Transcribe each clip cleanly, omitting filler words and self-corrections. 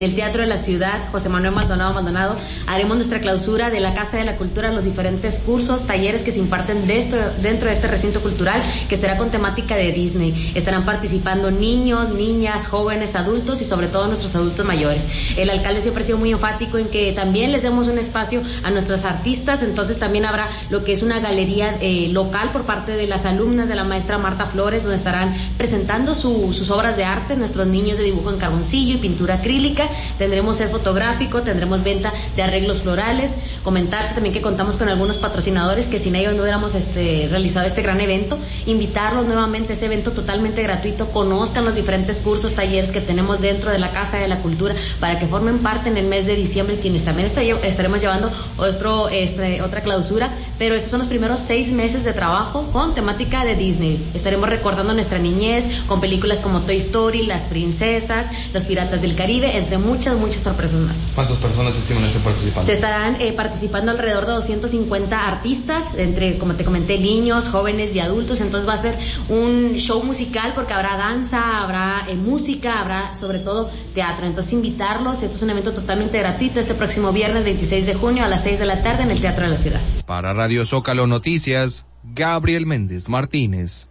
el Teatro de la Ciudad, José Manuel Maldonado, haremos nuestra clausura de la Casa de la Cultura, los diferentes cursos, talleres que se imparten dentro de este recinto cultural, que será con temática de Disney. Estarán participando niños, niñas, jóvenes, adultos y sobre todo nuestros adultos mayores. El alcalde siempre ha sido muy enfático en que también les demos un espacio a nuestros artistas, entonces también habrá lo que es una galería local por parte de las alumnas de la maestra Marta Flores, donde estarán presentando sus obras de arte, nuestros niños de dibujo en carboncillo y pintura acrílica. Tendremos set fotográfico, tendremos venta de arreglos florales. Comentarte también que contamos con algunos patrocinadores que sin ellos no hubiéramos realizado este gran evento. Invitarlos nuevamente a ese evento totalmente gratuito, conozcan los diferentes cursos, talleres que tenemos dentro de la Casa de la Cultura para que formen parte en el mes de diciembre, quienes también estaremos llevando otra clausura, pero estos son los primeros 6 meses de trabajo con temática de Disney. Estaremos recordando nuestra niñez con películas como Toy Story, Las Princesas, Los Piratas del Caribe, entre muchas sorpresas más. ¿Cuántas personas estiman estar participando? Se estarán participando alrededor de 250 artistas, entre, como te comenté, niños, jóvenes y adultos. Entonces va a ser un show musical porque habrá danza, habrá música, habrá sobre todo teatro. Entonces invitarlos, esto es un evento totalmente gratuito, este próximo viernes 26 de junio a las 6 de la tarde en el Teatro de la Ciudad. Para Radio Zócalo Noticias, Gabriel Méndez Martínez.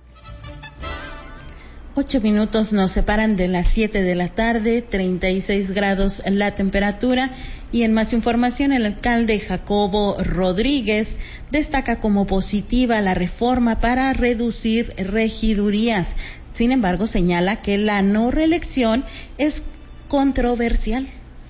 8 minutos nos separan de las 7 de la tarde, 36 grados la temperatura. Y en más información, el alcalde Jacobo Rodríguez destaca como positiva la reforma para reducir regidurías. Sin embargo, señala que la no reelección es controversial.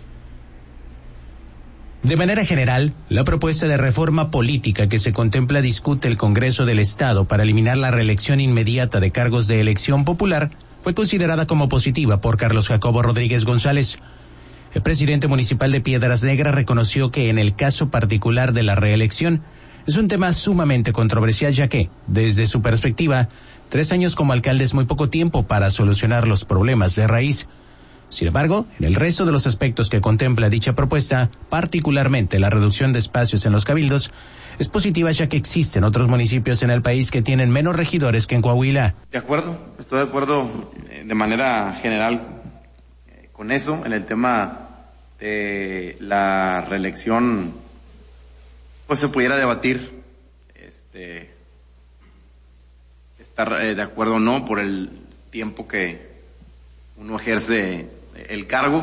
De manera general, la propuesta de reforma política que se contempla discute el Congreso del Estado para eliminar la reelección inmediata de cargos de elección popular fue considerada como positiva por Carlos Jacobo Rodríguez González. El presidente municipal de Piedras Negras reconoció que en el caso particular de la reelección es un tema sumamente controversial, ya que, desde su perspectiva, 3 años como alcalde es muy poco tiempo para solucionar los problemas de raíz. Sin embargo, en el resto de los aspectos que contempla dicha propuesta, particularmente la reducción de espacios en los cabildos, es positiva ya que existen otros municipios en el país que tienen menos regidores que en Coahuila. De acuerdo, estoy de acuerdo de manera general con eso. En el tema de la reelección, pues se pudiera debatir, estar de acuerdo o no por el tiempo que uno ejerce el cargo.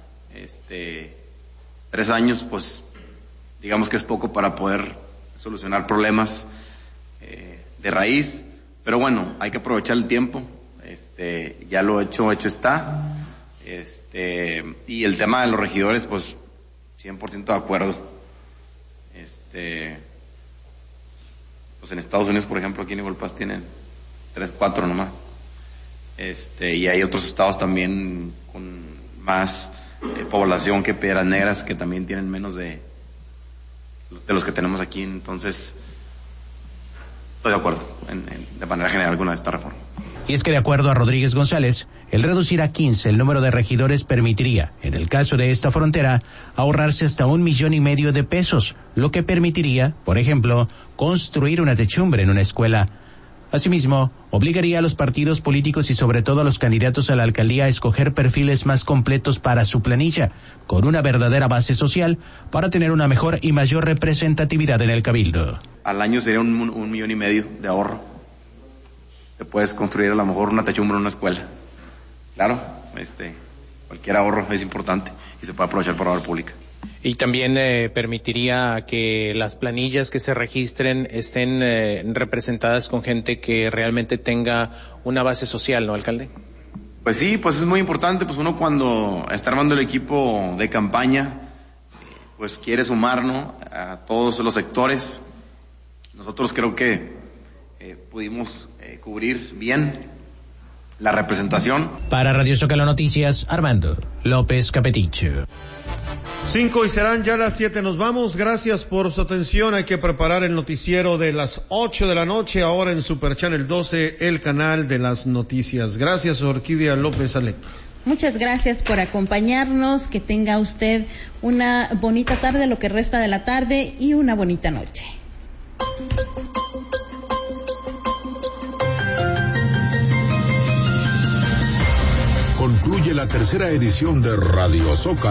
3 años, pues digamos que es poco para poder solucionar problemas de raíz, pero bueno, hay que aprovechar el tiempo. Ya lo hecho está. Y el tema de los regidores, pues 100% de acuerdo. Pues en Estados Unidos, por ejemplo, aquí en Igualpás tienen 3, 4 nomás. Y hay otros estados también con más población que Piedras Negras, que también tienen menos de los que tenemos aquí. Entonces, estoy de acuerdo de manera general con esta reforma. Y es que de acuerdo a Rodríguez González, el reducir a 15 el número de regidores permitiría, en el caso de esta frontera, ahorrarse hasta 1,5 millones de pesos, lo que permitiría, por ejemplo, construir una techumbre en una escuela. Asimismo, obligaría a los partidos políticos y sobre todo a los candidatos a la alcaldía a escoger perfiles más completos para su planilla, con una verdadera base social, para tener una mejor y mayor representatividad en el cabildo. Al año sería 1,5 millones de ahorro. Te puedes construir a lo mejor una techumbre en una escuela. Claro, cualquier ahorro es importante y se puede aprovechar para obra pública. Y también permitiría que las planillas que se registren estén representadas con gente que realmente tenga una base social, ¿no, alcalde? Pues sí, pues es muy importante. Pues uno cuando está armando el equipo de campaña, pues quiere sumar, ¿no?, a todos los sectores. Nosotros creo que pudimos cubrir bien la representación. Para Radio Zócalo Noticias, Armando López Capeticho. 5 y serán ya las 7. Nos vamos. Gracias por su atención. Hay que preparar el noticiero de las 8 de la noche, ahora en Super Channel 12, el canal de las noticias. Gracias, Orquídea López Alec. Muchas gracias por acompañarnos. Que tenga usted una bonita tarde, lo que resta de la tarde, y una bonita noche. Concluye concluye la tercera edición de Radio Zócalo.